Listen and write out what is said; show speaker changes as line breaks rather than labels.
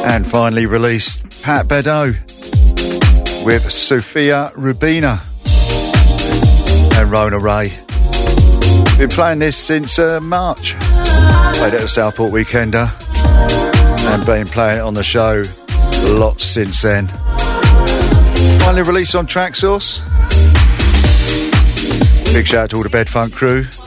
And finally released Pat Bedeau with Sophia Rubina and Rona Ray. Been playing this since March. Played it at Southport Weekender and been playing it on the show lots since then. Finally released on Traxsource. Big shout out to all the Bed Funk crew.